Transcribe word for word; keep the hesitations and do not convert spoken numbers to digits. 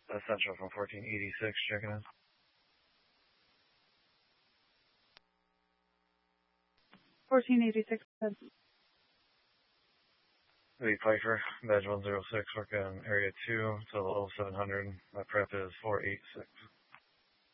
Essential from fourteen eighty-six, checking in. fourteen eighty-six. Lee Pfeiffer, badge one zero six, working area two, total oh seven hundred. My prep is four eight six.